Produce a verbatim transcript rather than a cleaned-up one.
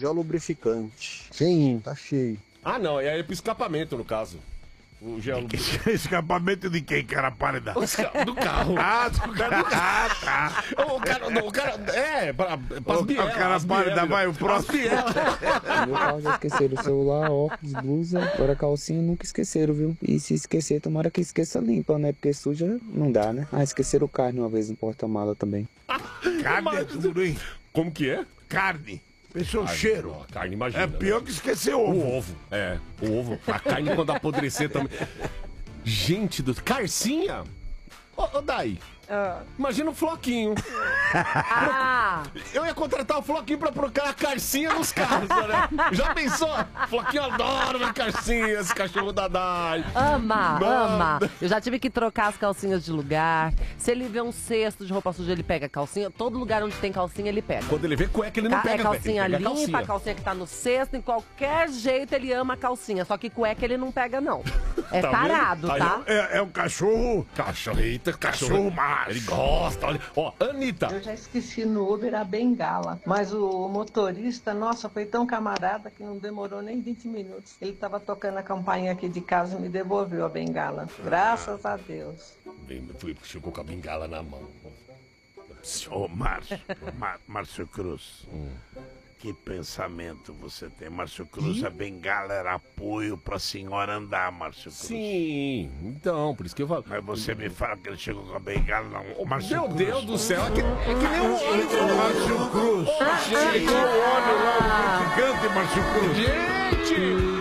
gel lubrificante. Cheinho, tá cheio. Ah, não, é pro escapamento, no caso. O gel lubrificante. Escapamento de quem, cara pálida? Do carro. Ah, do carro. Ah, tá. O cara, o cara, é, pra, pras O, bielas, o cara pálida, vai, o próximo. No meu carro já esqueceram o celular, óculos, blusa, agora a calcinha nunca esqueceram, viu? E se esquecer, tomara que esqueça limpa, né? Porque suja não dá, né? Ah, esqueceram carne uma vez no porta-mala também. Carne é duro, hein? Como que é? Carne. Pensou o Carne, cheiro. ó, carne, imagina. É pior né? que esquecer ovo. O ovo, é. O ovo. A carne quando apodrecer também. Gente do... Carcinha? Ô, ô Dai. Ah. Imagina o Floquinho. Ah. Eu ia contratar o Floquinho pra procurar a carcinha nos carros, né? Já pensou? Floquinho adora uma carcinha, esse cachorro da Dai. Ama, Mano. ama. Eu já tive que trocar as calcinhas de lugar. Se ele vê um cesto de roupa suja, ele pega a calcinha. Todo lugar onde tem calcinha, ele pega. Quando ele vê cueca, ele não Ca- pega é calcinha ele pega limpa, a calcinha. a calcinha que tá no cesto, em qualquer jeito ele ama a calcinha. Só que cueca ele não pega, não. É Tá tarado, vendo? Aí tá? É, é um cachorro. Cachorro, eita, cachorro. Cachorro macho. Ele gosta, olha. Ó, Anitta. Eu já esqueci no Uber a bengala, mas o motorista, nossa, foi tão camarada que não demorou nem vinte minutos. Ele estava tocando a campainha aqui de casa e me devolveu a bengala. Graças a Deus. Fui, chegou com a bengala na mão. Ô, Márcio, Mar- Márcio Cruz, que pensamento você tem? Márcio Cruz, a bengala era apoio pra senhora andar, Márcio Cruz. Sim, então, por isso que eu falo. Mas você me fala que ele chegou com a bengala, não. Ô, Márcio Meu Cruz. Deus do céu, é que, é que nem um ônibus. Ô, Márcio Cruz. Ô, gente. Chegou o óleo lá, o gigante, Márcio Cruz. Gente!